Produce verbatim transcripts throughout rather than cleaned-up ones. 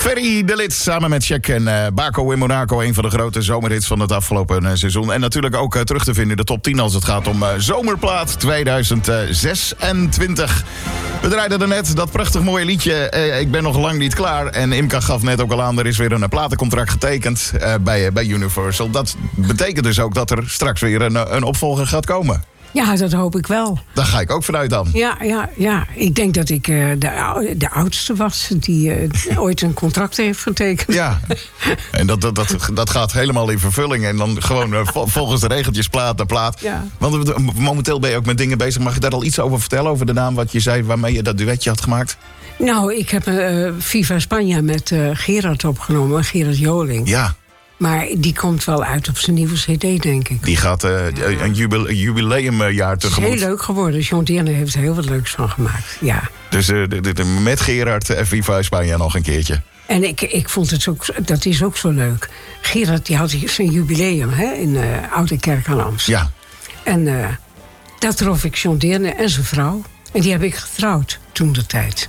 Ferry de Lid samen met Check en uh, Baco in Monaco. Een van de grote zomerhits van het afgelopen uh, seizoen. En natuurlijk ook uh, terug te vinden in de top tien als het gaat om uh, Zomerplaat tweeduizend zesentwintig. We draaiden er net dat prachtig mooie liedje. Uh, ik ben nog lang niet klaar. En Imka gaf net ook al aan, er is weer een platencontract getekend uh, bij, uh, bij Universal. Dat betekent dus ook dat er straks weer een, een opvolger gaat komen. Ja, dat hoop ik wel. Daar ga ik ook vanuit dan. Ja, ja, ja. Ik denk dat ik uh, de, de oudste was die uh, ooit een contract heeft getekend. Ja, en dat, dat, dat, dat gaat helemaal in vervulling. En dan gewoon uh, volgens de regeltjes plaat naar plaat. Ja. Want momenteel ben je ook met dingen bezig. Mag je daar al iets over vertellen? Over de naam wat je zei waarmee je dat duetje had gemaakt? Nou, ik heb uh, Viva Spanje met uh, Gerard opgenomen. Gerard Joling. Ja. Maar die komt wel uit op zijn nieuwe cd, denk ik. Die gaat uh, ja. een jubil- jubileumjaar tegemoet. Het is heel leuk geworden. Jean Deerne heeft er heel wat leuks van gemaakt. Ja. Dus uh, de, de, de, met Gerard en Viva Spanje nog een keertje. En ik, ik vond het ook, dat is ook zo leuk. Gerard die had zijn jubileum hè, in uh, Oude Kerk aan Amsterdam. Ja. En uh, daar trof ik Jean Deerne en zijn vrouw. En die heb ik getrouwd toen de tijd.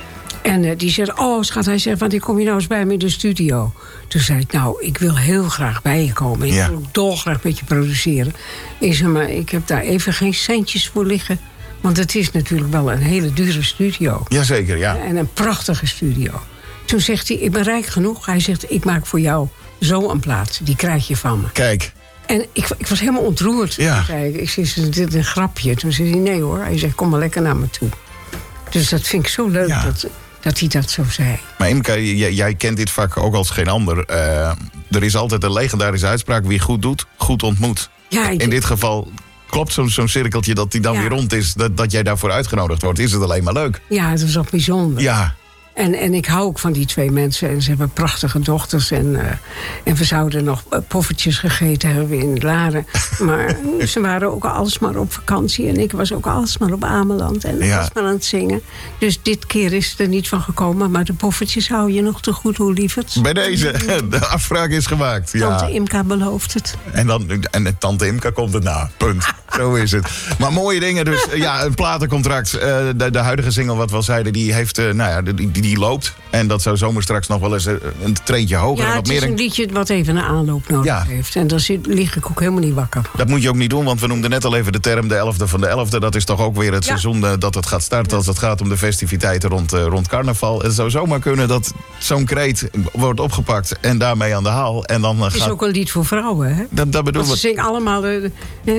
En uh, die zei, oh schat, hij zegt, wanneer kom je nou eens bij me in de studio? Toen zei ik, nou, ik wil heel graag bij je komen. Ik ja. wil ook dolgraag met je produceren. Ik zei, maar ik heb daar even geen centjes voor liggen. Want het is natuurlijk wel een hele dure studio. Jazeker, ja. En een prachtige studio. Toen zegt hij, ik ben rijk genoeg. Hij zegt, ik maak voor jou zo een plaat. Die krijg je van me. Kijk. En ik, ik was helemaal ontroerd. Ja. Toen zei ik, ik zei, is dit een grapje? Toen zei hij, nee hoor. Hij zegt, kom maar lekker naar me toe. Dus dat vind ik zo leuk ja. dat... dat hij dat zo zei. Maar Imka, jij, jij kent dit vak ook als geen ander. Uh, er is altijd een legendarische uitspraak: wie goed doet, goed ontmoet. Ja, ik... In dit geval klopt zo'n, zo'n cirkeltje dat die dan ja. weer rond is. Dat, dat jij daarvoor uitgenodigd wordt. Is het alleen maar leuk? Ja, het was ook bijzonder. Ja. En, en ik hou ook van die twee mensen. En ze hebben prachtige dochters. En, uh, en we zouden nog poffertjes gegeten hebben in Laren. Maar ze waren ook alsmaar op vakantie. En ik was ook alsmaar op Ameland. En ja. alsmaar aan het zingen. Dus dit keer is het er niet van gekomen. Maar de poffertjes hou je nog te goed, hoe lieverd. Bij deze, de afspraak is gemaakt. Ja. Tante Imka belooft het. En, dan, en tante Imka komt het na. Punt. Zo is het. Maar mooie dingen dus. Ja, een platencontract. Uh, de, de huidige single, wat we al zeiden, die heeft... Uh, nou ja, die, die Die loopt. En dat zou zomaar straks nog wel eens een treetje hoger. Ja, en wat het is meer een liedje wat even een aanloop nodig ja. heeft. En daar zit, lig ik ook helemaal niet wakker van. Dat moet je ook niet doen, want we noemden net al even de term de elfde van de elfde. Dat is toch ook weer het ja. seizoen uh, dat het gaat starten als het gaat om de festiviteiten rond, uh, rond carnaval. Het zou zomaar kunnen dat zo'n kreet wordt opgepakt en daarmee aan de haal. En dan, uh, het is gaat... ook een lied voor vrouwen, hè? Dat, dat bedoel ze zingen allemaal... De,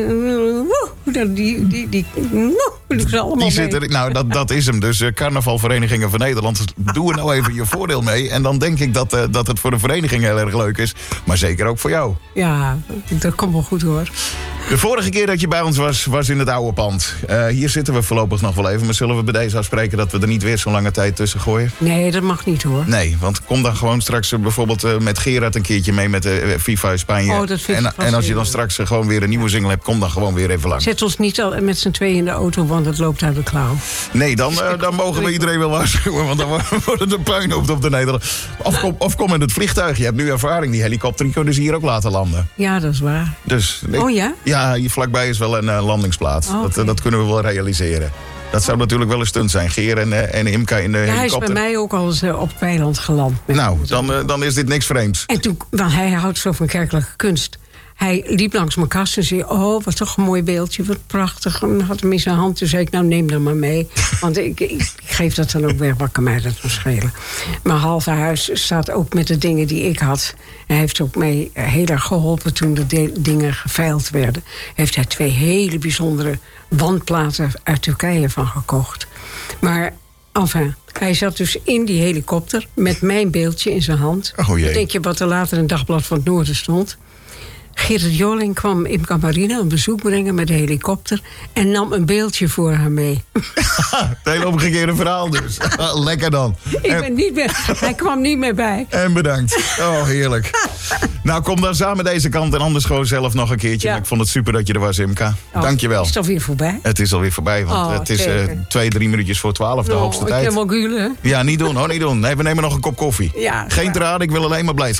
de, de, die die, die, die, ze allemaal die zit er, nou, dat, dat is hem. Dus uh, carnavalverenigingen van Nederland, doe er nou even je voordeel mee. En dan denk ik dat, uh, dat het voor de vereniging heel erg leuk is. Maar zeker ook voor jou. Ja, dat komt wel goed hoor. De vorige keer dat je bij ons was, was in het oude pand. Uh, hier zitten we voorlopig nog wel even. Maar zullen we bij deze afspreken dat we er niet weer zo'n lange tijd tussen gooien? Nee, dat mag niet hoor. Nee, want kom dan gewoon straks uh, bijvoorbeeld uh, met Gerard een keertje mee met uh, Viva Spanje. Oh, dat vind en, ik en als je dan straks uh, gewoon weer een nieuwe single hebt, kom dan gewoon weer even langs. Zet ons niet al met z'n tweeën in de auto, want het loopt uit de klauw. Nee, dan, uh, dan mogen we iedereen wel waarschuwen, want dan wordt het een puinhoop op de Nederland. Of kom, of kom in het vliegtuig. Je hebt nu ervaring. Die helikopter die kunnen ze hier ook laten landen. Ja, dat is waar. Dus, ik, oh ja? Ja, hier vlakbij is wel een uh, landingsplaats. Oh, okay. dat, dat kunnen we wel realiseren. Dat zou natuurlijk wel een stunt zijn. Geer en, uh, en Imka in de ja, helikopter. Hij is bij mij ook al eens uh, op het weiland geland. Nou, dan, uh, dan is dit niks vreemds. En toen, want hij houdt zo van kerkelijke kunst. Hij liep langs mijn kast en zei... oh, wat toch een mooi beeldje, wat prachtig. En had hem in zijn hand. Toen zei ik, nou, neem dat maar mee. Want ik, ik, ik geef dat dan ook weg, wat kan mij dat nog schelen. Maar halve huis staat ook met de dingen die ik had. Hij heeft ook mee heel erg geholpen toen de de- dingen geveild werden. Heeft hij twee hele bijzondere wandplaten uit Turkije van gekocht. Maar... Enfin, hij zat dus in die helikopter met mijn beeldje in zijn hand. Oh jee. Dan denk je wat er later in het Dagblad van het Noorden stond. Gerard Joling kwam Imka Marina een bezoek brengen met de helikopter... en nam een beeldje voor haar mee. Het hele omgekeerde verhaal dus. Lekker dan. Ik ben niet meer, hij kwam niet meer bij. En bedankt. Oh, heerlijk. Nou, kom dan samen deze kant en anders gewoon zelf nog een keertje. Ja. Maar ik vond het super dat je er was, Imka. Oh, Dank je wel. Is het alweer voorbij? Het is alweer voorbij, want oh, het is uh, twee, drie minuutjes voor twaalf, de oh, hoogste ik tijd. Ik heb wel gulen. Ja, niet doen, hoor, niet doen. Nee, we nemen nog een kop koffie. Ja, geen tranen, ik wil alleen maar blijdschap.